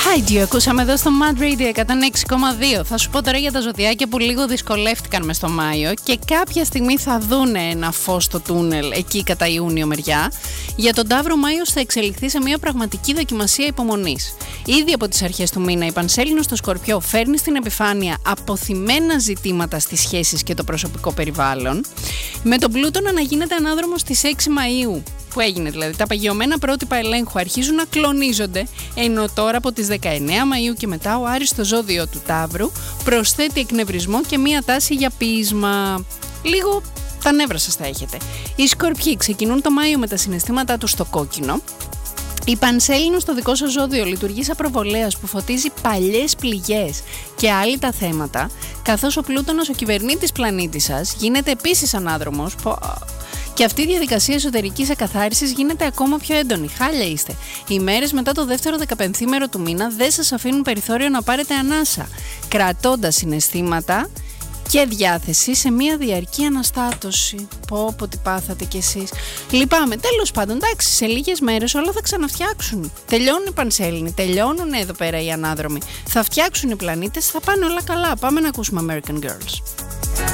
Hi, ακούσαμε εδώ στο Mad Radio 106,2. Θα σου πω τώρα για τα ζωδιάκια που λίγο δυσκολεύτηκαν μες στο Μάιο και κάποια στιγμή θα δούνε ένα φως στο τούνελ εκεί κατά Ιούνιο μεριά. Για τον Ταύρο, Μάιος θα εξελιχθεί σε μια πραγματική δοκιμασία υπομονής. Ήδη από τις αρχές του μήνα η Πανσέλινος στο Σκορπιό φέρνει στην επιφάνεια αποθυμένα ζητήματα στις σχέσεις και το προσωπικό περιβάλλον, με τον Πλούτονα να γίνεται ανάδρομος στις 6 Μαΐου. Που έγινε δηλαδή, τα παγιωμένα πρότυπα ελέγχου αρχίζουν να κλονίζονται, ενώ τώρα από τις 19 Μαΐου και μετά ο Άρης στο ζώδιο του Ταύρου προσθέτει εκνευρισμό και μία τάση για ποίησμα. Λίγο τα νεύρα σας τα έχετε. Οι Σκορπιοί ξεκινούν το Μάιο με τα συναισθήματά τους στο κόκκινο. Η Πανσέλινος στο δικό σας ζώδιο λειτουργεί σαν προβολέας που φωτίζει παλιές πληγές και άλυτα θέματα, καθώς ο Πλούτονας, ο κυβερνήτης πλανήτης σας, γίνεται επίσης ανάδρομος. Και αυτή η διαδικασία εσωτερικής εκαθάρισης γίνεται ακόμα πιο έντονη. Χάλια είστε. Οι μέρες μετά το δεύτερο 15μέρο του μήνα δεν σας αφήνουν περιθώριο να πάρετε ανάσα, κρατώντας συναισθήματα και διάθεση σε μια διαρκή αναστάτωση. Πω τι πάθατε κι εσείς. Λυπάμαι. Τέλος πάντων, εντάξει, σε λίγες μέρες όλα θα ξαναφτιάξουν. Τελειώνουν οι Πανσέλινοι, τελειώνουν εδώ πέρα οι ανάδρομοι. Θα φτιάξουν οι πλανήτες, θα πάνε όλα καλά. Πάμε να ακούσουμε American Girls.